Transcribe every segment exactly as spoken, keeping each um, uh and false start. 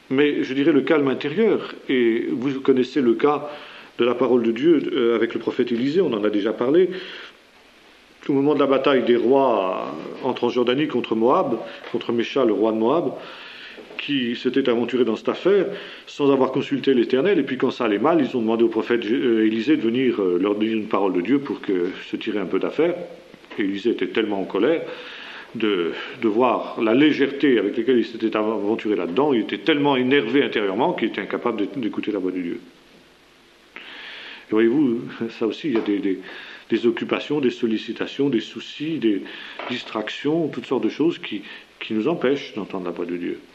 mais je dirais le calme intérieur. Et vous connaissez le cas de la parole de Dieu euh, avec le prophète Élisée, on en a déjà parlé. Au moment de la bataille des rois en Transjordanie contre Moab, contre Mécha, le roi de Moab, qui s'était aventuré dans cette affaire sans avoir consulté l'Éternel. Et puis quand ça allait mal, ils ont demandé au prophète Élisée de venir leur dire une parole de Dieu pour que, se tirer un peu d'affaire. Et Élisée était tellement en colère de, de voir la légèreté avec laquelle il s'était aventuré là-dedans. Il était tellement énervé intérieurement qu'il était incapable d'écouter la voix de Dieu. Et voyez-vous, ça aussi, il y a des, des, des occupations, des sollicitations, des soucis, des distractions, toutes sortes de choses qui, qui nous empêchent d'entendre la voix de Dieu.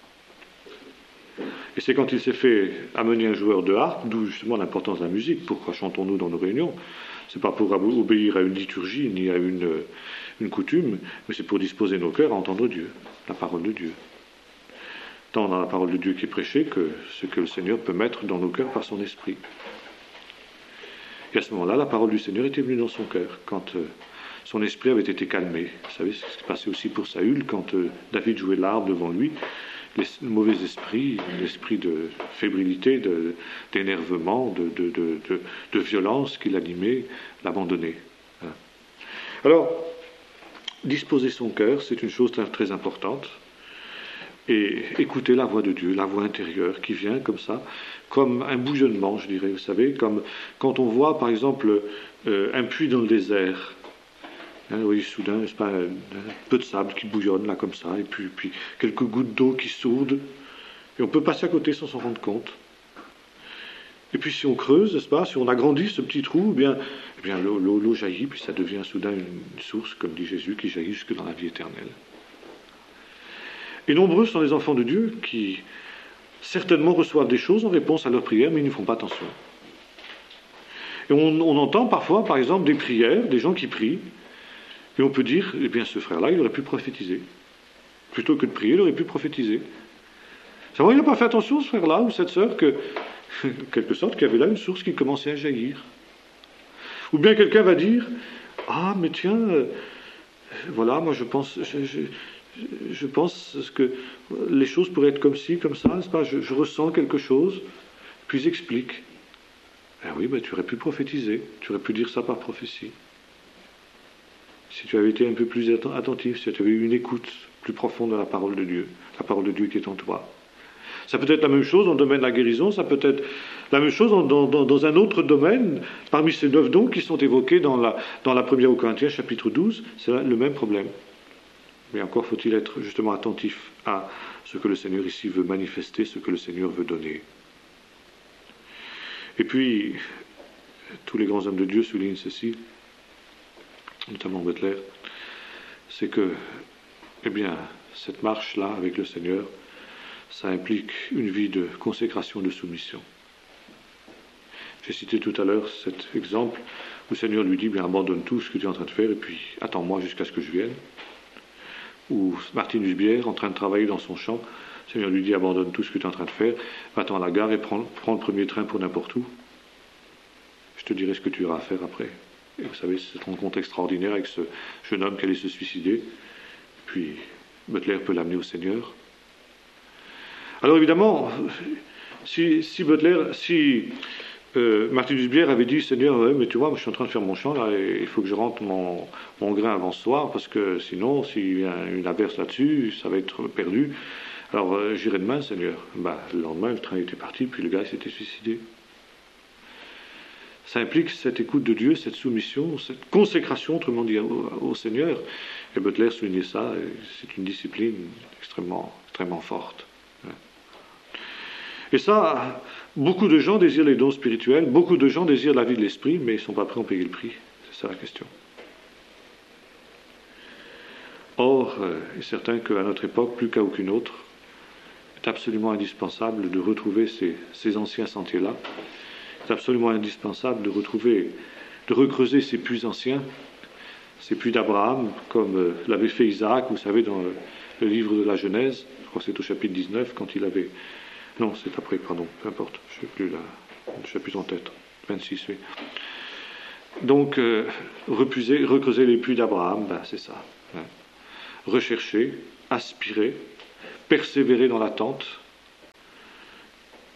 Et c'est quand il s'est fait amener un joueur de harpe, d'où justement l'importance de la musique. Pourquoi chantons-nous dans nos réunions? C'est pas pour obéir à une liturgie ni à une, une coutume, mais c'est pour disposer nos cœurs à entendre Dieu, la parole de Dieu. Tant dans la parole de Dieu qui est prêchée que ce que le Seigneur peut mettre dans nos cœurs par son esprit. Et à ce moment-là, la parole du Seigneur était venue dans son cœur, quand euh, son esprit avait été calmé. Vous savez ce qui s'est passé aussi pour Saül, quand euh, David jouait l'harpe devant lui. Les mauvais esprits, l'esprit de fébrilité, de, d'énervement, de, de, de, de, de violence qui l'animait, l'abandonnait. Alors, disposer son cœur, c'est une chose très, très importante. Et écouter la voix de Dieu, la voix intérieure qui vient comme ça, comme un bouillonnement, je dirais, vous savez, comme quand on voit, par exemple, euh, un puits dans le désert. Hein, vous voyez, soudain, c'est pas un, un peu de sable qui bouillonne là comme ça, et puis, puis quelques gouttes d'eau qui sourdent, et on peut passer à côté sans s'en rendre compte. Et puis si on creuse, n'est-ce pas, si on agrandit ce petit trou, eh bien, eh bien l'eau, l'eau, l'eau jaillit, puis ça devient soudain une source, comme dit Jésus, qui jaillit jusque dans la vie éternelle. Et nombreux sont les enfants de Dieu qui certainement reçoivent des choses en réponse à leurs prières, mais ils ne font pas attention. Et on, on entend parfois, par exemple, des prières, des gens qui prient, et on peut dire, eh bien, ce frère-là, il aurait pu prophétiser. Plutôt que de prier, il aurait pu prophétiser. C'est vrai, il n'a pas fait attention, ce frère-là, ou cette sœur, que, en quelque sorte, qu'il y avait là une source qui commençait à jaillir. Ou bien quelqu'un va dire, ah, mais tiens, euh, voilà, moi je pense, je, je, je pense que les choses pourraient être comme ci, comme ça, n'est-ce pas, je, je ressens quelque chose, puis ils expliquent. Ben oui, ben tu aurais pu prophétiser, tu aurais pu dire ça par prophétie. Si tu avais été un peu plus attentif, si tu avais eu une écoute plus profonde de la parole de Dieu, la parole de Dieu qui est en toi. Ça peut être la même chose dans le domaine de la guérison, ça peut être la même chose dans, dans, dans un autre domaine, parmi ces neuf dons qui sont évoqués dans la, dans la première aux Corinthiens, chapitre douze, c'est le même problème. Mais encore faut-il être justement attentif à ce que le Seigneur ici veut manifester, ce que le Seigneur veut donner. Et puis, tous les grands hommes de Dieu soulignent ceci, notamment Butler, c'est que, eh bien, cette marche-là avec le Seigneur, ça implique une vie de consécration, de soumission. J'ai cité tout à l'heure cet exemple où le Seigneur lui dit, bien, abandonne tout ce que tu es en train de faire et puis attends-moi jusqu'à ce que je vienne. Ou Martin Husbière, en train de travailler dans son champ, le Seigneur lui dit, abandonne tout ce que tu es en train de faire, va-t'en à la gare et prends, prends le premier train pour n'importe où. Je te dirai ce que tu auras à faire après. Et vous savez, cette rencontre extraordinaire avec ce jeune homme qui allait se suicider. Puis Butler peut l'amener au Seigneur. Alors évidemment, si, si Butler, si euh, Martin Husbière avait dit, Seigneur, ouais, mais tu vois, moi, je suis en train de faire mon champ là, et il faut que je rentre mon, mon grain avant ce soir, parce que sinon, s'il y a une averse là-dessus, ça va être perdu. Alors euh, j'irai demain, Seigneur. Ben, le lendemain, le train était parti, puis le gars s'était suicidé. Ça implique cette écoute de Dieu, cette soumission, cette consécration, autrement dit, au, au Seigneur. Et Butler soulignait ça, c'est une discipline extrêmement, extrêmement forte. Et ça, beaucoup de gens désirent les dons spirituels, beaucoup de gens désirent la vie de l'esprit, mais ils ne sont pas prêts à en payer le prix. C'est ça la question. Or, il est certain qu'à notre époque, plus qu'à aucune autre, il est absolument indispensable de retrouver ces, ces anciens sentiers-là. C'est absolument indispensable de retrouver, de recreuser ces puits anciens, ces puits d'Abraham, comme euh, l'avait fait Isaac, vous savez, dans le, le livre de la Genèse, je crois que c'est au chapitre dix-neuf, quand il avait... Non, c'est après, pardon, peu importe, je ne sais plus la, le chapitre en tête, vingt-six, oui. Donc, euh, repuiser, recreuser les puits d'Abraham, ben, c'est ça. Hein. Rechercher, aspirer, persévérer dans l'attente,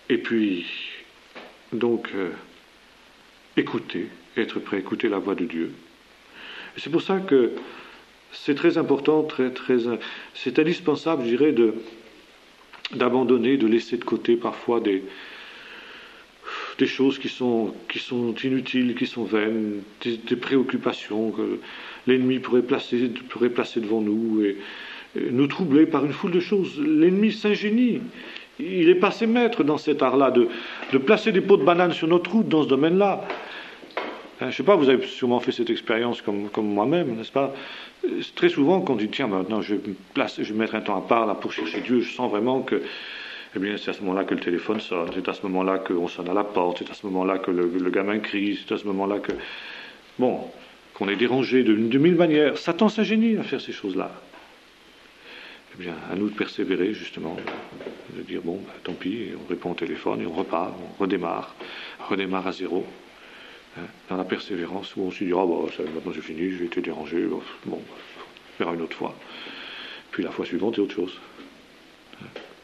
et puis, donc, euh, écouter, être prêt à écouter la voix de Dieu. Et c'est pour ça que c'est très important, très, très, c'est indispensable, je dirais, de, d'abandonner, de laisser de côté parfois des, des choses qui sont, qui sont inutiles, qui sont vaines, des, des préoccupations que l'ennemi pourrait placer, pourrait placer devant nous et, et nous troubler par une foule de choses. L'ennemi s'ingénie. Il est passé maître dans cet art-là de, de placer des pots de banane sur notre route dans ce domaine-là. Je ne sais pas, vous avez sûrement fait cette expérience comme, comme moi-même, n'est-ce pas? Très souvent, quand on dit, tiens, maintenant, je vais, me place, je vais mettre un temps à part là, pour chercher Dieu, je sens vraiment que, eh bien, c'est à ce moment-là que le téléphone sonne, c'est à ce moment-là qu'on sonne à la porte, c'est à ce moment-là que le, le gamin crie, c'est à ce moment-là que, bon, qu'on est dérangé de, de mille manières. Satan s'ingénie à faire ces choses-là. Eh bien, à nous de persévérer, justement, de dire, bon, bah, tant pis, et on répond au téléphone, et on repart, on redémarre, redémarre à zéro. Hein, dans la persévérance, où on se dit, oh, bah, ça, maintenant j'ai fini, j'ai été dérangé, bon, bon bah, on verra une autre fois. Puis la fois suivante, c'est autre chose. Hein.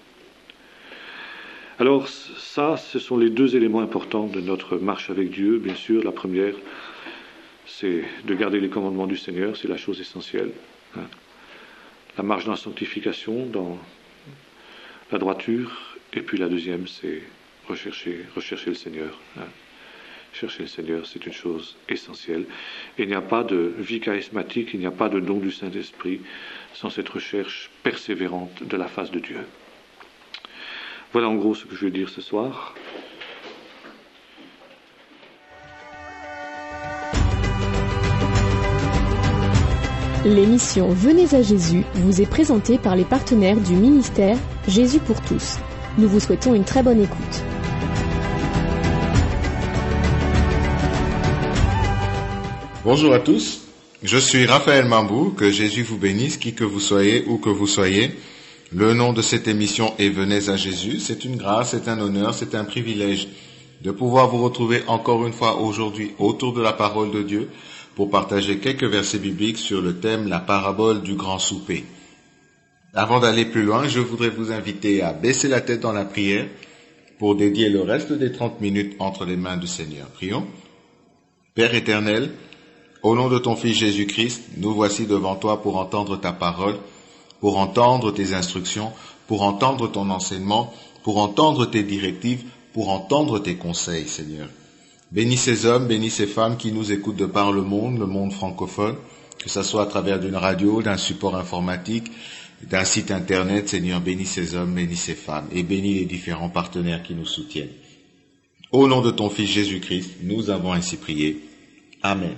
Alors, ça, ce sont les deux éléments importants de notre marche avec Dieu. Bien sûr, la première, c'est de garder les commandements du Seigneur, c'est la chose essentielle. Hein. La marche dans la sanctification, dans la droiture, et puis la deuxième, c'est rechercher, rechercher le Seigneur. Hein. Chercher le Seigneur, c'est une chose essentielle. Et il n'y a pas de vie charismatique, il n'y a pas de don du Saint-Esprit sans cette recherche persévérante de la face de Dieu. Voilà en gros ce que je veux dire ce soir. L'émission Venez à Jésus vous est présentée par les partenaires du ministère Jésus pour tous. Nous vous souhaitons une très bonne écoute. Bonjour à tous, je suis Raphaël Mambou, que Jésus vous bénisse, qui que vous soyez, où que vous soyez. Le nom de cette émission est Venez à Jésus. C'est une grâce, c'est un honneur, c'est un privilège de pouvoir vous retrouver encore une fois aujourd'hui autour de la parole de Dieu pour partager quelques versets bibliques sur le thème la parabole du grand souper. Avant d'aller plus loin, je voudrais vous inviter à baisser la tête dans la prière pour dédier le reste des trente minutes entre les mains du Seigneur. Prions. Père éternel, au nom de ton Fils Jésus-Christ, nous voici devant toi pour entendre ta parole, pour entendre tes instructions, pour entendre ton enseignement, pour entendre tes directives, pour entendre tes conseils, Seigneur. Bénis ces hommes, bénis ces femmes qui nous écoutent de par le monde, le monde francophone, que ce soit à travers d'une radio, d'un support informatique, d'un site internet. Seigneur, bénis ces hommes, bénis ces femmes et bénis les différents partenaires qui nous soutiennent. Au nom de ton Fils Jésus-Christ, nous avons ainsi prié. Amen.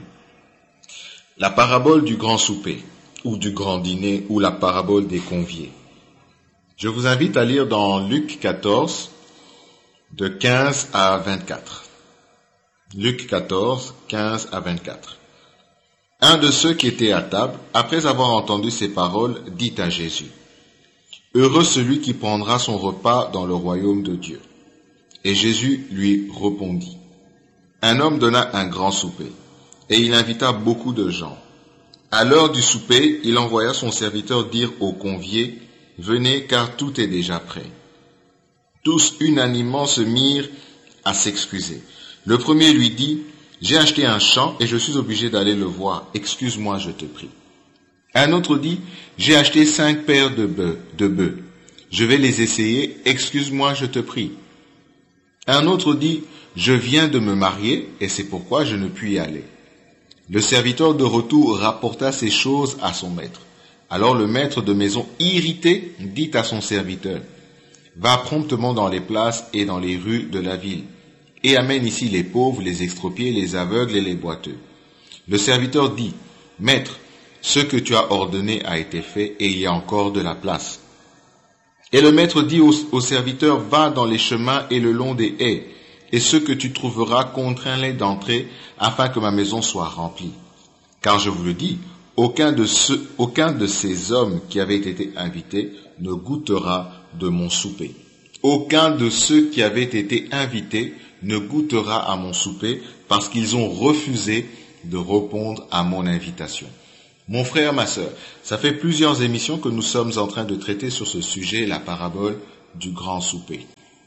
La parabole du grand souper, ou du grand dîner, ou la parabole des conviés. Je vous invite à lire dans Luc quatorze, de quinze à vingt-quatre. Luc quatorze, quinze à vingt-quatre. Un de ceux qui étaient à table, après avoir entendu ces paroles, dit à Jésus, « Heureux celui qui prendra son repas dans le royaume de Dieu. » Et Jésus lui répondit, « Un homme donna un grand souper, et il invita beaucoup de gens. À l'heure du souper, il envoya son serviteur dire aux conviés, « Venez, car tout est déjà prêt. » Tous unanimement se mirent à s'excuser. Le premier lui dit, « J'ai acheté un champ et je suis obligé d'aller le voir. Excuse-moi, je te prie. » Un autre dit, « J'ai acheté cinq paires de bœufs, de bœufs. Je vais les essayer. Excuse-moi, je te prie. » Un autre dit, « Je viens de me marier et c'est pourquoi je ne puis y aller. » Le serviteur de retour rapporta ces choses à son maître. Alors le maître de maison, irrité, dit à son serviteur, « Va promptement dans les places et dans les rues de la ville, et amène ici les pauvres, les extropiés, les aveugles et les boiteux. » Le serviteur dit, « Maître, ce que tu as ordonné a été fait, et il y a encore de la place. » Et le maître dit au, au serviteur, « Va dans les chemins et le long des haies, et ceux que tu trouveras, contrains-les d'entrer, afin que ma maison soit remplie. Car je vous le dis, aucun de, ceux, aucun de ces hommes qui avaient été invités ne goûtera de mon souper. Aucun de ceux qui avaient été invités ne goûtera à mon souper, parce qu'ils ont refusé de répondre à mon invitation. » Mon frère, ma sœur, ça fait plusieurs émissions que nous sommes en train de traiter sur ce sujet, la parabole du grand souper.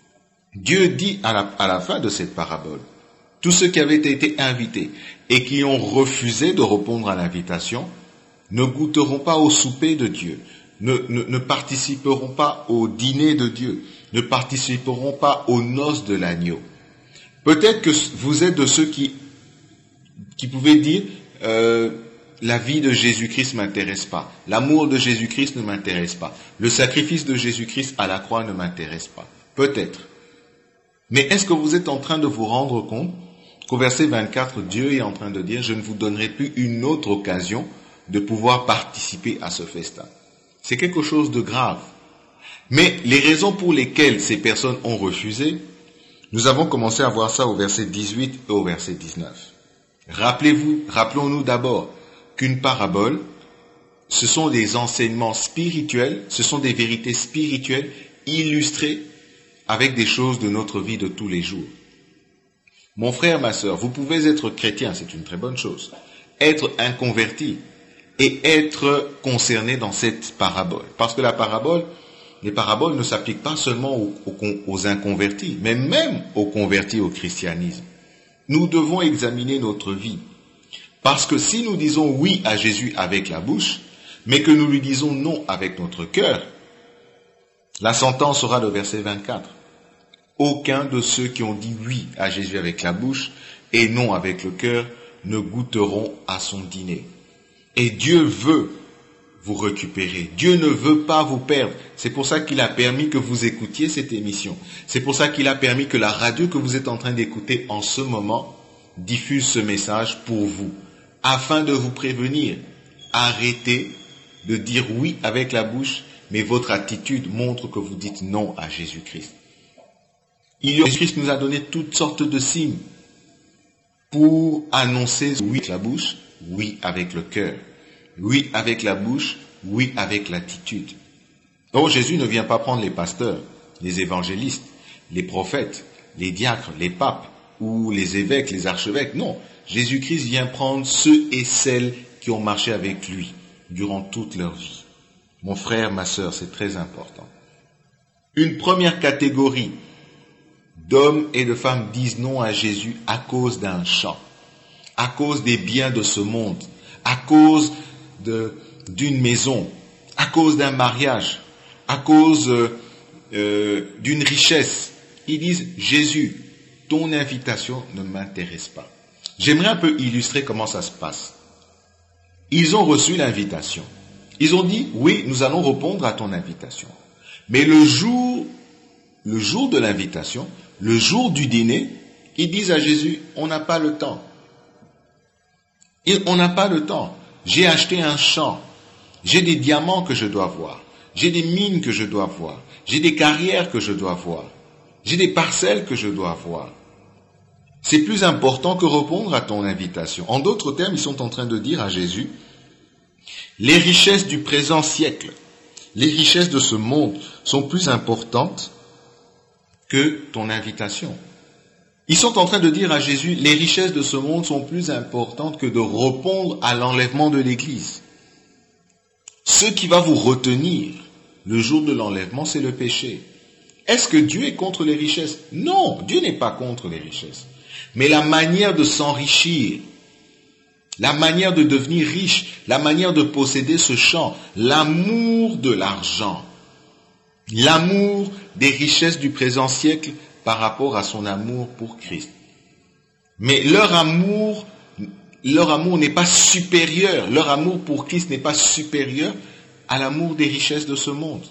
Dieu dit à la, à la fin de cette parabole, tous ceux qui avaient été invités et qui ont refusé de répondre à l'invitation ne goûteront pas au souper de Dieu, ne, ne, ne participeront pas au dîner de Dieu, ne participeront pas aux noces de l'agneau. Peut-être que vous êtes de ceux qui, qui pouvaient dire euh, la vie de Jésus-Christ ne m'intéresse pas, l'amour de Jésus-Christ ne m'intéresse pas, le sacrifice de Jésus-Christ à la croix ne m'intéresse pas. Peut-être. Mais est-ce que vous êtes en train de vous rendre compte qu'au verset vingt-quatre, Dieu est en train de dire « Je ne vous donnerai plus une autre occasion de pouvoir participer à ce festin ». C'est quelque chose de grave. Mais les raisons pour lesquelles ces personnes ont refusé, nous avons commencé à voir ça au verset dix-huit et au verset dix-neuf. Rappelez-vous, rappelons-nous d'abord qu'une parabole, ce sont des enseignements spirituels, ce sont des vérités spirituelles illustrées avec des choses de notre vie de tous les jours. Mon frère, ma sœur, vous pouvez être chrétien, c'est une très bonne chose, être inconverti et être concerné dans cette parabole. Parce que la parabole, les paraboles ne s'appliquent pas seulement aux, aux, aux inconvertis, mais même aux convertis au christianisme. Nous devons examiner notre vie. Parce que si nous disons oui à Jésus avec la bouche, mais que nous lui disons non avec notre cœur, la sentence sera le verset vingt-quatre. Aucun de ceux qui ont dit oui à Jésus avec la bouche et non avec le cœur ne goûteront à son dîner. Et Dieu veut vous récupérer. Dieu ne veut pas vous perdre. C'est pour ça qu'il a permis que vous écoutiez cette émission. C'est pour ça qu'il a permis que la radio que vous êtes en train d'écouter en ce moment diffuse ce message pour vous, afin de vous prévenir. Arrêtez de dire oui avec la bouche, mais votre attitude montre que vous dites non à Jésus-Christ. Jésus-Christ nous a donné toutes sortes de signes pour annoncer oui avec la bouche, oui avec le cœur, oui avec la bouche, oui avec l'attitude. Donc Jésus ne vient pas prendre les pasteurs, les évangélistes, les prophètes, les diacres, les papes ou les évêques, les archevêques. Non, Jésus-Christ vient prendre ceux et celles qui ont marché avec lui durant toute leur vie. Mon frère, ma sœur, c'est très important. Une première catégorie d'hommes et de femmes disent non à Jésus à cause d'un champ, à cause des biens de ce monde, à cause de, d'une maison, à cause d'un mariage, à cause euh, euh, d'une richesse. Ils disent, Jésus, ton invitation ne m'intéresse pas. J'aimerais un peu illustrer comment ça se passe. Ils ont reçu l'invitation. Ils ont dit, oui, nous allons répondre à ton invitation. Mais le jour, le jour de l'invitation, le jour du dîner, ils disent à Jésus, on n'a pas le temps. Et on n'a pas le temps. J'ai acheté un champ. J'ai des diamants que je dois voir. J'ai des mines que je dois voir. J'ai des carrières que je dois voir. J'ai des parcelles que je dois voir. C'est plus important que répondre à ton invitation. En d'autres termes, ils sont en train de dire à Jésus, les richesses du présent siècle, les richesses de ce monde sont plus importantes que ton invitation. Ils sont en train de dire à Jésus, les richesses de ce monde sont plus importantes que de répondre à l'enlèvement de l'Église. Ce qui va vous retenir le jour de l'enlèvement, c'est le péché. Est-ce que Dieu est contre les richesses? Non, Dieu n'est pas contre les richesses. Mais la manière de s'enrichir, la manière de devenir riche, la manière de posséder ce champ, l'amour de l'argent, l'amour des richesses du présent siècle par rapport à son amour pour Christ. Mais leur amour, leur amour n'est pas supérieur, leur amour pour Christ n'est pas supérieur à l'amour des richesses de ce monde.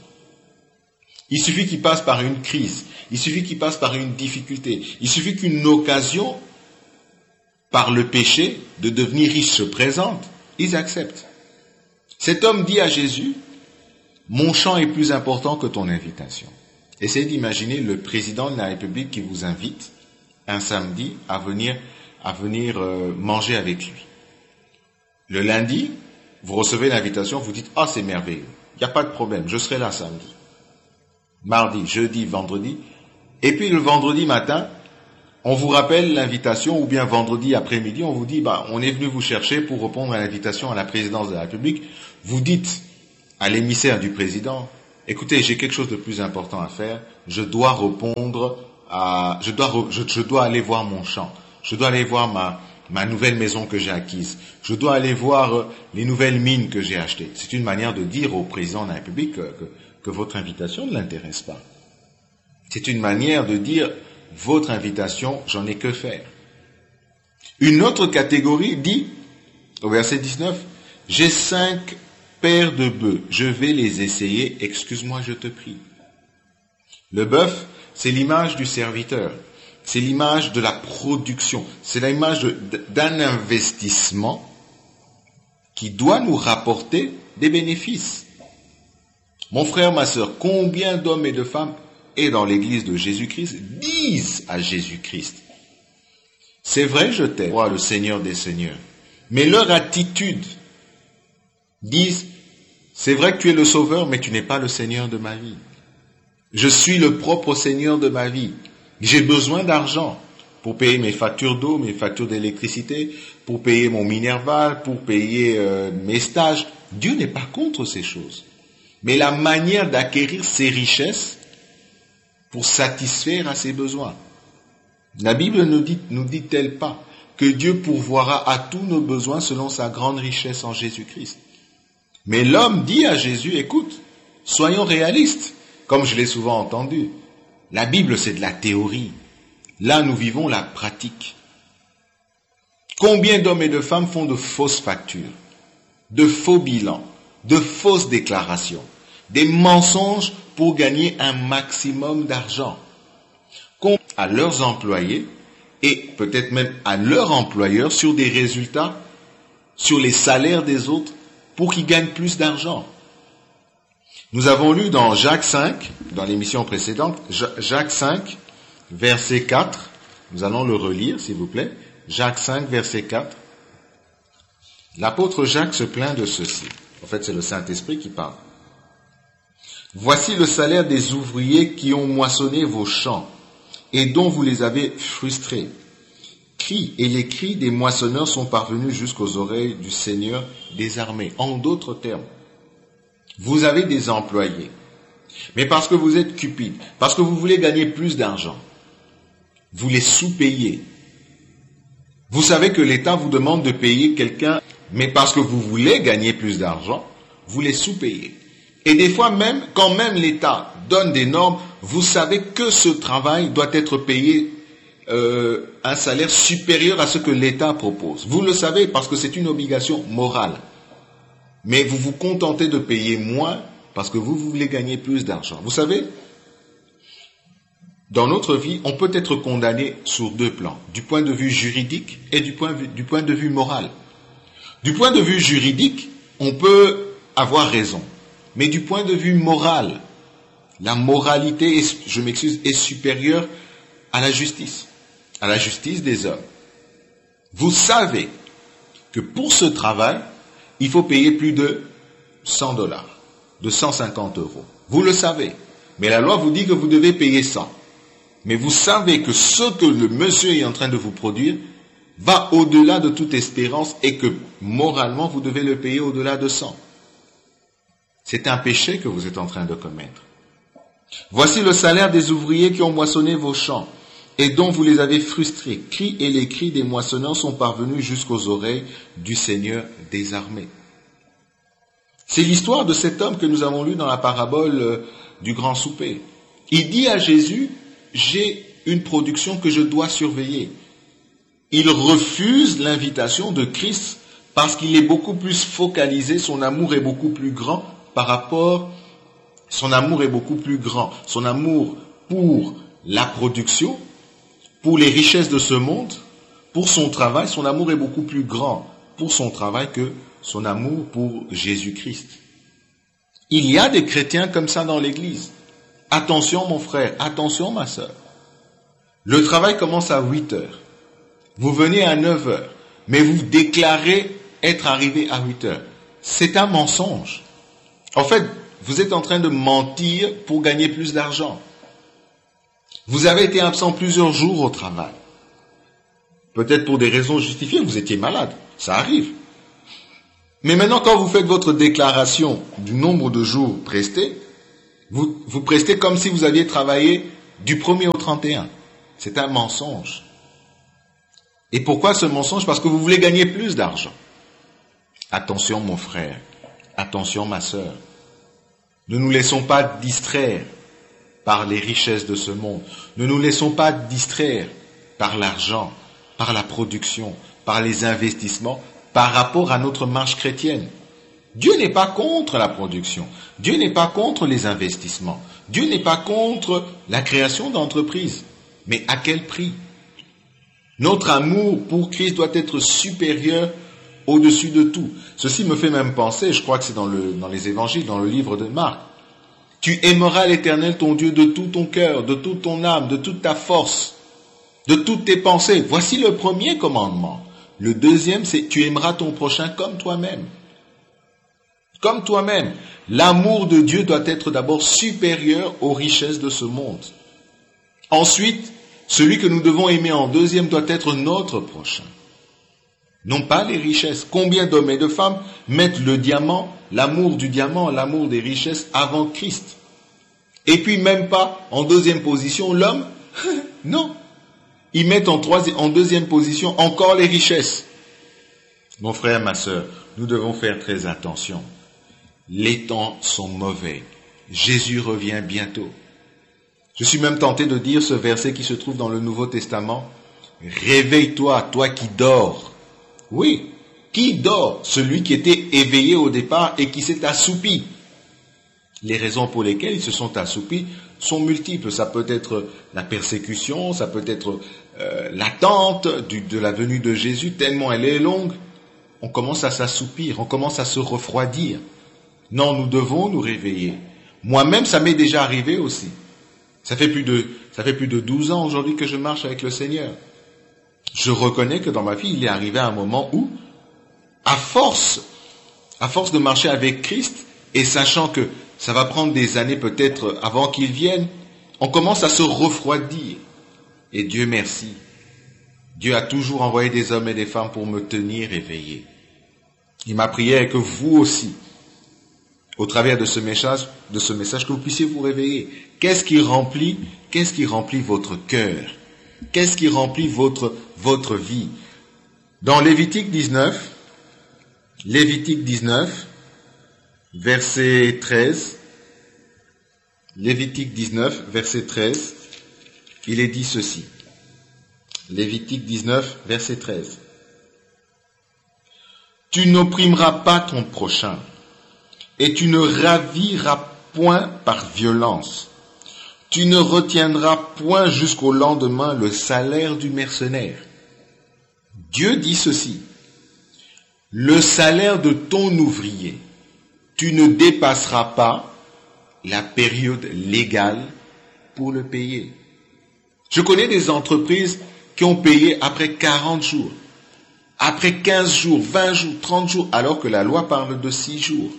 Il suffit qu'ils passent par une crise, il suffit qu'ils passent par une difficulté, il suffit qu'une occasion, par le péché, de devenir riche se présente, ils acceptent. Cet homme dit à Jésus, mon champ est plus important que ton invitation. Essayez d'imaginer le président de la République qui vous invite un samedi à venir, à venir euh, manger avec lui. Le lundi, vous recevez l'invitation, vous dites, ah, c'est merveilleux, il n'y a pas de problème, je serai là samedi. Mardi, jeudi, vendredi. Et puis le vendredi matin, on vous rappelle l'invitation, ou bien vendredi après-midi, on vous dit, bah, on est venu vous chercher pour répondre à l'invitation à la présidence de la République. Vous dites à l'émissaire du président, écoutez, j'ai quelque chose de plus important à faire, je dois répondre à, je dois, je, je dois aller voir mon champ. Je dois aller voir ma, ma nouvelle maison que j'ai acquise. Je dois aller voir les nouvelles mines que j'ai achetées. C'est une manière de dire au président de la République que, que, que votre invitation ne l'intéresse pas. C'est une manière de dire, votre invitation, j'en ai que faire. Une autre catégorie dit, au verset dix-neuf, j'ai cinq paires de bœufs, je vais les essayer, excuse-moi, je te prie. Le bœuf, c'est l'image du serviteur, c'est l'image de la production, c'est l'image de, d'un investissement qui doit nous rapporter des bénéfices. Mon frère, ma sœur, combien d'hommes et de femmes, et dans l'église de Jésus-Christ, disent à Jésus-Christ, c'est vrai, je t'aime, toi, le Seigneur des Seigneurs, mais leur attitude disent, c'est vrai que tu es le Sauveur, mais tu n'es pas le Seigneur de ma vie. Je suis le propre Seigneur de ma vie. J'ai besoin d'argent pour payer mes factures d'eau, mes factures d'électricité, pour payer mon Minerval, pour payer euh, mes stages. Dieu n'est pas contre ces choses. Mais la manière d'acquérir ces richesses pour satisfaire à ses besoins. La Bible ne dit, nous dit-elle pas que Dieu pourvoira à tous nos besoins selon sa grande richesse en Jésus-Christ. Mais l'homme dit à Jésus, écoute, soyons réalistes, comme je l'ai souvent entendu. La Bible, c'est de la théorie. Là, nous vivons la pratique. Combien d'hommes et de femmes font de fausses factures, de faux bilans, de fausses déclarations, des mensonges pour gagner un maximum d'argent à leurs employés et peut-être même à leur employeur sur des résultats, sur les salaires des autres pour qu'ils gagnent plus d'argent. Nous avons lu dans Jacques cinq, dans l'émission précédente, Jacques cinq, verset quatre, nous allons le relire s'il vous plaît, Jacques cinq, verset quatre. L'apôtre Jacques se plaint de ceci. En fait, c'est le Saint-Esprit qui parle. Voici le salaire des ouvriers qui ont moissonné vos champs et dont vous les avez frustrés. Cris et les cris des moissonneurs sont parvenus jusqu'aux oreilles du Seigneur des armées. En d'autres termes, vous avez des employés, mais parce que vous êtes cupides, parce que vous voulez gagner plus d'argent, vous les sous-payez. Vous savez que l'État vous demande de payer quelqu'un, mais parce que vous voulez gagner plus d'argent, vous les sous-payez. Et des fois même, quand même l'État donne des normes, vous savez que ce travail doit être payé euh, un salaire supérieur à ce que l'État propose. Vous le savez parce que c'est une obligation morale. Mais vous vous contentez de payer moins parce que vous, vous voulez gagner plus d'argent. Vous savez, dans notre vie, on peut être condamné sur deux plans, du point de vue juridique et du point, du point de vue moral. Du point de vue juridique, on peut avoir raison. Mais du point de vue moral, la moralité, est, je m'excuse, est supérieure à la justice, à la justice des hommes. Vous savez que pour ce travail, il faut payer plus de cent dollars, de cent cinquante euros. Vous le savez, mais la loi vous dit que vous devez payer cent. Mais vous savez que ce que le monsieur est en train de vous produire va au-delà de toute espérance et que moralement vous devez le payer au-delà de cent. C'est un péché que vous êtes en train de commettre. Voici le salaire des ouvriers qui ont moissonné vos champs et dont vous les avez frustrés. Cris et les cris des moissonneurs sont parvenus jusqu'aux oreilles du Seigneur des armées. C'est l'histoire de cet homme que nous avons lu dans la parabole du grand souper. Il dit à Jésus, j'ai une production que je dois surveiller. Il refuse l'invitation de Christ parce qu'il est beaucoup plus focalisé, son amour est beaucoup plus grand par rapport, son amour est beaucoup plus grand, son amour pour la production, pour les richesses de ce monde, pour son travail, son amour est beaucoup plus grand pour son travail que son amour pour Jésus-Christ. Il y a des chrétiens comme ça dans l'église. Attention mon frère, attention ma sœur. Le travail commence à huit heures. Vous venez à neuf heures, mais vous déclarez être arrivé à huit heures. C'est un mensonge. En fait, vous êtes en train de mentir pour gagner plus d'argent. Vous avez été absent plusieurs jours au travail. Peut-être pour des raisons justifiées, vous étiez malade. Ça arrive. Mais maintenant, quand vous faites votre déclaration du nombre de jours prestés, vous, vous prestez comme si vous aviez travaillé du premier au trente et un. C'est un mensonge. Et pourquoi ce mensonge? Parce que vous voulez gagner plus d'argent. Attention mon frère, attention ma sœur. Ne nous laissons pas distraire par les richesses de ce monde. Ne nous laissons pas distraire par l'argent, par la production, par les investissements, par rapport à notre marche chrétienne. Dieu n'est pas contre la production. Dieu n'est pas contre les investissements. Dieu n'est pas contre la création d'entreprises. Mais à quel prix? Notre amour pour Christ doit être supérieur au-dessus de tout. Ceci me fait même penser, je crois que c'est dans, le, dans les évangiles, dans le livre de Marc. Tu aimeras l'Éternel ton Dieu de tout ton cœur, de toute ton âme, de toute ta force, de toutes tes pensées. Voici le premier commandement. Le deuxième, c'est tu aimeras ton prochain comme toi-même. Comme toi-même. L'amour de Dieu doit être d'abord supérieur aux richesses de ce monde. Ensuite, celui que nous devons aimer en deuxième doit être notre prochain. Non pas les richesses. Combien d'hommes et de femmes mettent le diamant, l'amour du diamant, l'amour des richesses avant Christ? Et puis même pas en deuxième position l'homme? Non. Ils mettent en, troisième, en deuxième position encore les richesses. Mon frère, ma sœur, nous devons faire très attention. Les temps sont mauvais. Jésus revient bientôt. Je suis même tenté de dire ce verset qui se trouve dans le Nouveau Testament. Réveille-toi, toi qui dors. Oui, qui dort? Celui qui était éveillé au départ et qui s'est assoupi. Les raisons pour lesquelles ils se sont assoupis sont multiples. Ça peut être la persécution, ça peut être euh, l'attente du, de la venue de Jésus, tellement elle est longue. On commence à s'assoupir, on commence à se refroidir. Non, nous devons nous réveiller. Moi-même, ça m'est déjà arrivé aussi. Ça fait plus de, ça fait plus de douze ans aujourd'hui que je marche avec le Seigneur. Je reconnais que dans ma vie, il est arrivé un moment où, à force, à force de marcher avec Christ, et sachant que ça va prendre des années peut-être avant qu'il vienne, on commence à se refroidir. Et Dieu merci. Dieu a toujours envoyé des hommes et des femmes pour me tenir éveillé. Et ma prière est que vous aussi, au travers de ce message, de ce message, que vous puissiez vous réveiller. Qu'est-ce qui remplit, qu'est-ce qui remplit votre cœur? Qu'est-ce qui remplit votre, votre vie? Dans Lévitique dix-neuf, Lévitique dix-neuf, verset treize, Lévitique dix-neuf, verset treize, il est dit ceci. Lévitique dix-neuf, verset treize. Tu n'opprimeras pas ton prochain, et tu ne raviras point par violence. Tu ne retiendras point jusqu'au lendemain le salaire du mercenaire. Dieu dit ceci. Le salaire de ton ouvrier, tu ne dépasseras pas la période légale pour le payer. Je connais des entreprises qui ont payé après quarante jours, après quinze jours, vingt jours, trente jours, alors que la loi parle de six jours.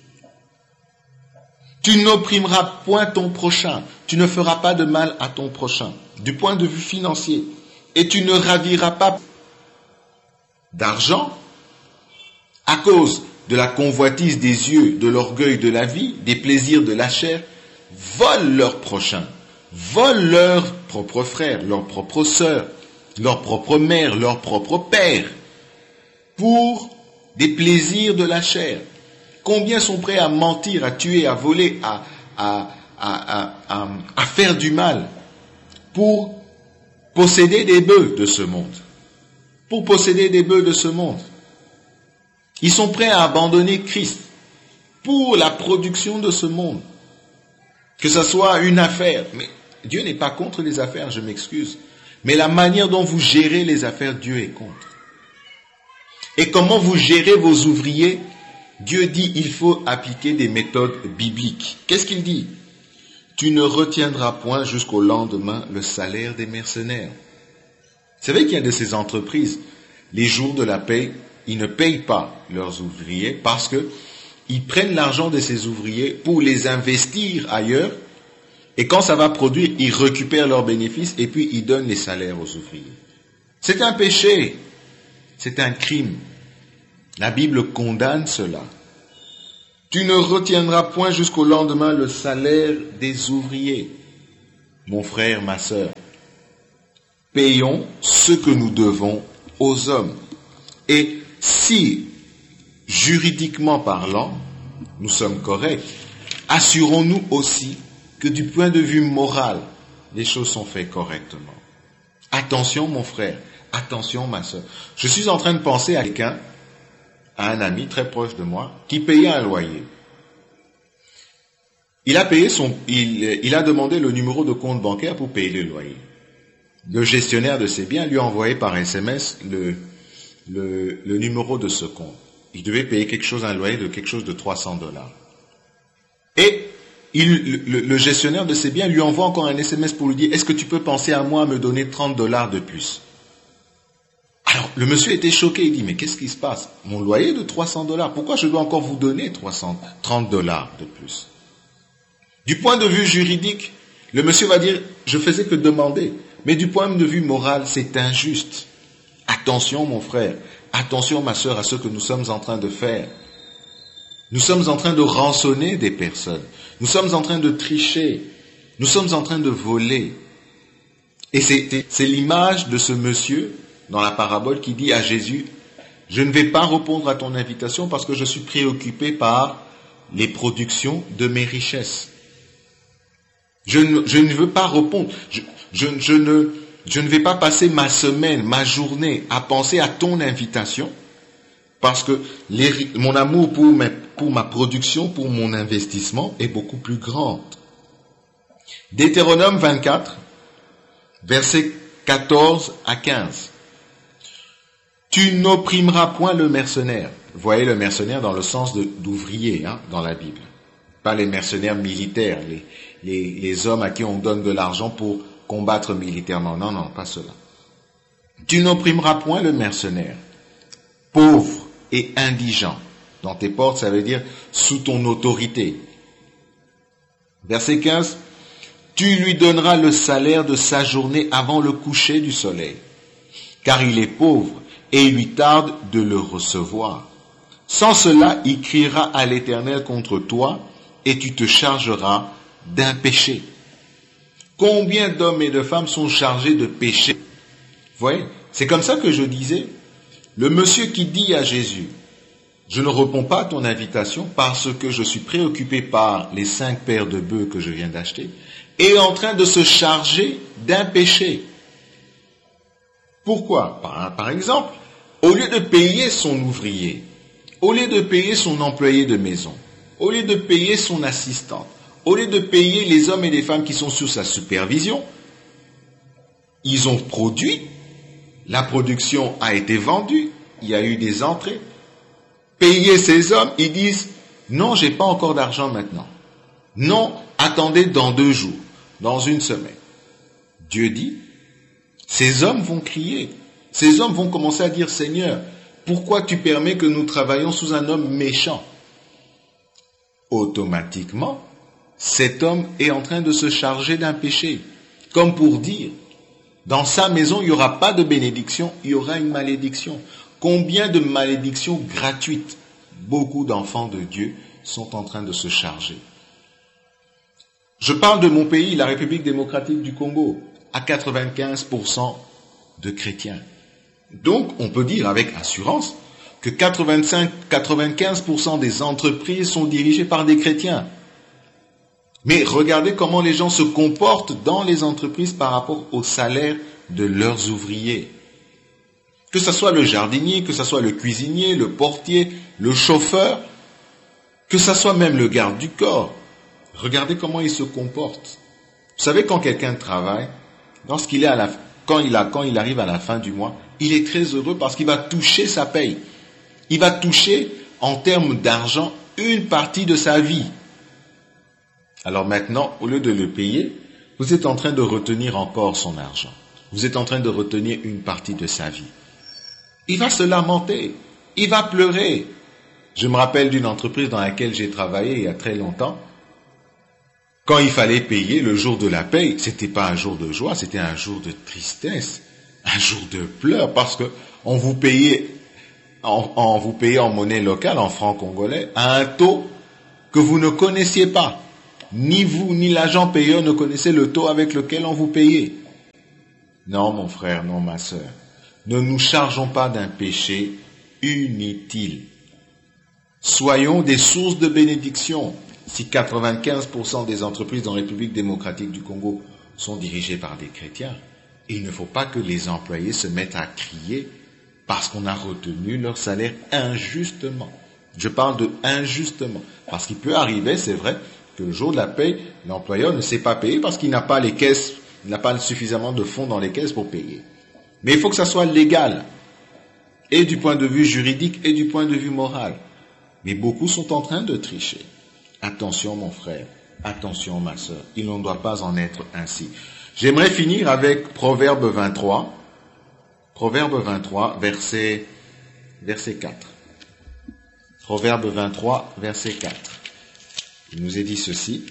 Tu n'opprimeras point ton prochain, tu ne feras pas de mal à ton prochain, du point de vue financier, et tu ne raviras pas d'argent à cause de la convoitise des yeux, de l'orgueil de la vie, des plaisirs de la chair, volent leurs prochains, volent leurs propres frères, leurs propres sœurs, leur propre mère, leur propre père, pour des plaisirs de la chair. Combien sont prêts à mentir, à tuer, à voler, à, à, à, à, à, à faire du mal pour posséder des bœufs de ce monde, pour posséder des bœufs de ce monde. Ils sont prêts à abandonner Christ pour la production de ce monde. Que ce soit une affaire, mais Dieu n'est pas contre les affaires, je m'excuse. Mais la manière dont vous gérez les affaires, Dieu est contre. Et comment vous gérez vos ouvriers, Dieu dit il faut appliquer des méthodes bibliques. Qu'est-ce qu'il dit? Tu ne retiendras point jusqu'au lendemain le salaire des mercenaires. Vous savez qu'il y a de ces entreprises, les jours de la paie, ils ne payent pas leurs ouvriers parce que ils prennent l'argent de ces ouvriers pour les investir ailleurs. Et quand ça va produire, ils récupèrent leurs bénéfices et puis ils donnent les salaires aux ouvriers. C'est un péché. C'est un crime. La Bible condamne cela. Tu ne retiendras point jusqu'au lendemain le salaire des ouvriers. Mon frère, ma sœur, payons ce que nous devons aux hommes. Et si, juridiquement parlant, nous sommes corrects, assurons-nous aussi que du point de vue moral, les choses sont faites correctement. Attention mon frère, attention ma soeur. Je suis en train de penser à quelqu'un, à un ami très proche de moi, qui payait un loyer. Il a payé son, il, il a demandé le numéro de compte bancaire pour payer le loyer. Le gestionnaire de ses biens lui a envoyé par S M S le, le, le numéro de ce compte. Il devait payer quelque chose, un loyer de quelque chose de trois cents dollars. Et il, le, le gestionnaire de ses biens lui envoie encore un S M S pour lui dire, est-ce que tu peux penser à moi à me donner trente dollars de plus? Alors, le monsieur était choqué, il dit, mais qu'est-ce qui se passe? Mon loyer est de trois cents dollars, pourquoi je dois encore vous donner trois cent trente dollars de plus? Du point de vue juridique, le monsieur va dire, je faisais que demander. Mais du point de vue moral, c'est injuste. Attention mon frère, attention ma sœur à ce que nous sommes en train de faire. Nous sommes en train de rançonner des personnes. Nous sommes en train de tricher. Nous sommes en train de voler. Et c'est, c'est l'image de ce monsieur dans la parabole qui dit à Jésus, je ne vais pas répondre à ton invitation parce que je suis préoccupé par les productions de mes richesses. Je ne, je ne veux pas répondre. Je, je, je, ne, je ne vais pas passer ma semaine, ma journée à penser à ton invitation parce que les, mon amour pour, mes, pour ma production, pour mon investissement est beaucoup plus grand. Deutéronome vingt-quatre, versets quatorze à quinze. Tu n'opprimeras point le mercenaire. Vous voyez le mercenaire dans le sens de, d'ouvrier hein, dans la Bible. Pas les mercenaires militaires, les, les, les hommes à qui on donne de l'argent pour combattre militairement. Non, non, pas cela. Tu n'opprimeras point le mercenaire, pauvre et indigent. Dans tes portes, ça veut dire sous ton autorité. Verset quinze. Tu lui donneras le salaire de sa journée avant le coucher du soleil, car il est pauvre et il lui tarde de le recevoir. Sans cela, il criera à l'Éternel contre toi et tu te chargeras d'un péché. Combien d'hommes et de femmes sont chargés de péché? Vous voyez, c'est comme ça que je disais, le monsieur qui dit à Jésus, je ne réponds pas à ton invitation parce que je suis préoccupé par les cinq paires de bœufs que je viens d'acheter, est en train de se charger d'un péché. Pourquoi? Par, par exemple, au lieu de payer son ouvrier, au lieu de payer son employé de maison, au lieu de payer son assistante, au lieu de payer les hommes et les femmes qui sont sous sa supervision, ils ont produit, la production a été vendue, il y a eu des entrées. Payer ces hommes, ils disent, non, j'ai pas encore d'argent maintenant. Non, attendez dans deux jours, dans une semaine. Dieu dit, ces hommes vont crier, ces hommes vont commencer à dire, Seigneur, pourquoi tu permets que nous travaillions sous un homme méchant? Automatiquement, cet homme est en train de se charger d'un péché. Comme pour dire, dans sa maison, il n'y aura pas de bénédiction, il y aura une malédiction. Combien de malédictions gratuites beaucoup d'enfants de Dieu sont en train de se charger? Je parle de mon pays, la République démocratique du Congo, à quatre-vingt-quinze pour cent de chrétiens. Donc, on peut dire avec assurance que quatre-vingt-cinq à quatre-vingt-quinze pour cent des entreprises sont dirigées par des chrétiens. Mais regardez comment les gens se comportent dans les entreprises par rapport au salaire de leurs ouvriers. Que ce soit le jardinier, que ce soit le cuisinier, le portier, le chauffeur, que ce soit même le garde du corps. Regardez comment ils se comportent. Vous savez, quand quelqu'un travaille, lorsqu'il est à la, quand il a, quand il arrive à la fin du mois, il est très heureux parce qu'il va toucher sa paye. Il va toucher, en termes d'argent, une partie de sa vie. Alors maintenant, au lieu de le payer, vous êtes en train de retenir encore son argent. Vous êtes en train de retenir une partie de sa vie. Il va se lamenter. Il va pleurer. Je me rappelle d'une entreprise dans laquelle j'ai travaillé il y a très longtemps. Quand il fallait payer le jour de la paye, c'était pas un jour de joie, c'était un jour de tristesse, un jour de pleurs, parce que on vous payait en, en vous payait en monnaie locale, en francs congolais, à un taux que vous ne connaissiez pas. Ni vous, ni l'agent payeur ne connaissez le taux avec lequel on vous payait. Non, mon frère, non, ma sœur. Ne nous chargeons pas d'un péché inutile. Soyons des sources de bénédiction. Si quatre-vingt-quinze pour cent des entreprises dans la République démocratique du Congo sont dirigées par des chrétiens, il ne faut pas que les employés se mettent à crier parce qu'on a retenu leur salaire injustement. Je parle de injustement. Parce qu'il peut arriver, c'est vrai, que le jour de la paye, l'employeur ne sait pas payer parce qu'il n'a pas les caisses, il n'a pas suffisamment de fonds dans les caisses pour payer. Mais il faut que ça soit légal, et du point de vue juridique et du point de vue moral. Mais beaucoup sont en train de tricher. Attention mon frère, attention ma sœur, il ne doit pas en être ainsi. J'aimerais finir avec Proverbe vingt-trois, Proverbe vingt-trois, verset, verset quatre. Proverbe vingt-trois, verset quatre. Il nous est dit ceci.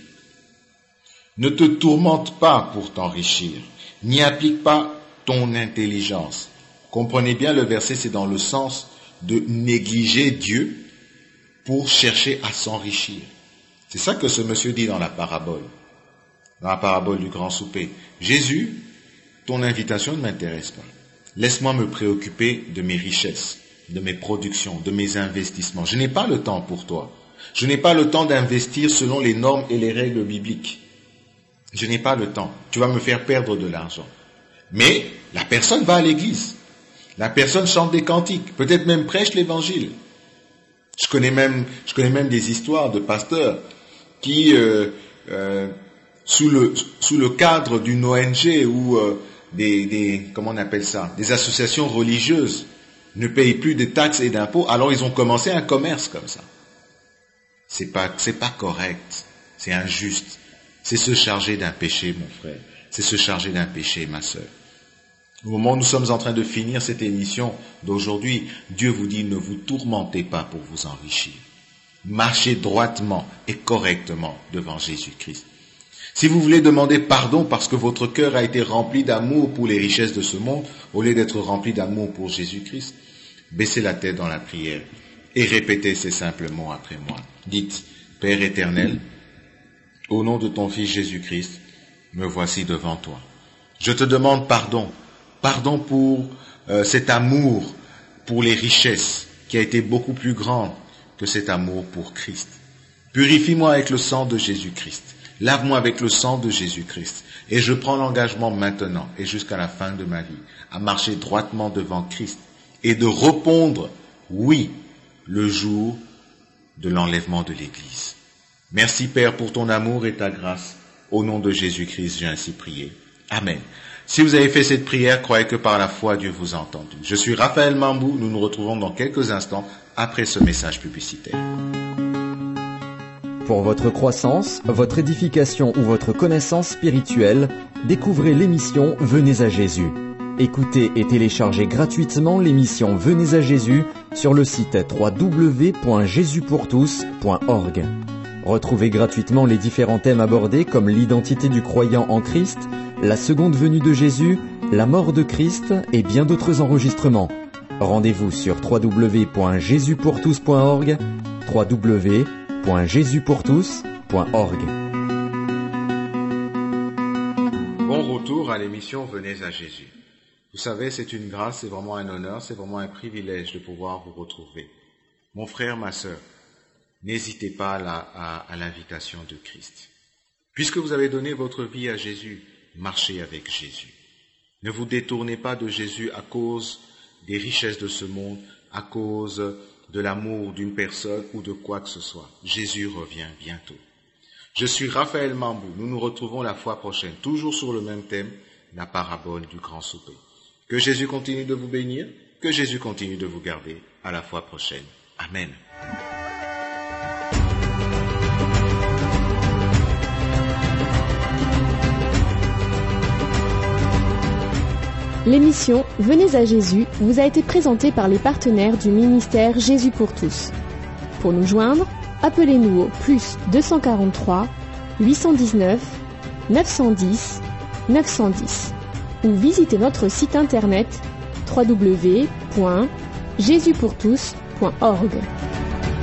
Ne te tourmente pas pour t'enrichir, n'y applique pas ton intelligence. Comprenez bien le verset, c'est dans le sens de négliger Dieu pour chercher à s'enrichir. C'est ça que ce monsieur dit dans la parabole, dans la parabole du grand souper. Jésus, ton invitation ne m'intéresse pas. Laisse-moi me préoccuper de mes richesses, de mes productions, de mes investissements. Je n'ai pas le temps pour toi. Je n'ai pas le temps d'investir selon les normes et les règles bibliques. Je n'ai pas le temps. Tu vas me faire perdre de l'argent. Mais la personne va à l'église. La personne chante des cantiques, peut-être même prêche l'évangile. Je connais même, je connais même des histoires de pasteurs qui, euh, euh, sous le sous le cadre d'une O N G ou euh, des, des comment on appelle ça, des associations religieuses, ne payent plus de taxes et d'impôts, alors ils ont commencé un commerce comme ça. C'est pas c'est pas correct, c'est injuste. C'est se charger d'un péché, mon frère. C'est se charger d'un péché, ma sœur. Au moment où nous sommes en train de finir cette émission d'aujourd'hui, Dieu vous dit, ne vous tourmentez pas pour vous enrichir. Marchez droitement et correctement devant Jésus-Christ. Si vous voulez demander pardon parce que votre cœur a été rempli d'amour pour les richesses de ce monde, au lieu d'être rempli d'amour pour Jésus-Christ, baissez la tête dans la prière et répétez ces simples mots après moi. Dites, Père éternel, au nom de ton Fils Jésus-Christ, me voici devant toi. Je te demande pardon. Pardon pour euh, cet amour pour les richesses qui a été beaucoup plus grand que cet amour pour Christ. Purifie-moi avec le sang de Jésus-Christ. Lave-moi avec le sang de Jésus-Christ. Et je prends l'engagement maintenant et jusqu'à la fin de ma vie à marcher droitement devant Christ et de répondre oui le jour de l'enlèvement de l'Église. Merci Père pour ton amour et ta grâce. Au nom de Jésus-Christ, j'ai ainsi prié. Amen. Si vous avez fait cette prière, croyez que par la foi, Dieu vous a entendu. Je suis Raphaël Mambou. Nous nous retrouvons dans quelques instants après ce message publicitaire. Pour votre croissance, votre édification ou votre connaissance spirituelle, découvrez l'émission Venez à Jésus. Écoutez et téléchargez gratuitement l'émission Venez à Jésus sur le site w w w point jésus pour tous point org. Retrouvez gratuitement les différents thèmes abordés comme l'identité du croyant en Christ, la seconde venue de Jésus, la mort de Christ et bien d'autres enregistrements. Rendez-vous sur w w w point jésus pour tous point org, w w w point jésus pour tous point org. Bon retour à l'émission Venez à Jésus. Vous savez, c'est une grâce, c'est vraiment un honneur, c'est vraiment un privilège de pouvoir vous retrouver. Mon frère, ma sœur, n'hésitez pas à, la, à, à l'invitation de Christ. Puisque vous avez donné votre vie à Jésus, marchez avec Jésus. Ne vous détournez pas de Jésus à cause des richesses de ce monde, à cause de l'amour d'une personne ou de quoi que ce soit. Jésus revient bientôt. Je suis Raphaël Mambou. Nous nous retrouvons la fois prochaine, toujours sur le même thème, la parabole du grand souper. Que Jésus continue de vous bénir, que Jésus continue de vous garder. À la fois prochaine. Amen. L'émission Venez à Jésus vous a été présentée par les partenaires du ministère Jésus pour tous. Pour nous joindre, appelez-nous au plus deux cent quarante-trois, huit cent dix-neuf, neuf cent dix, neuf cent dix ou visitez notre site internet w w w point jésus pour tous point org.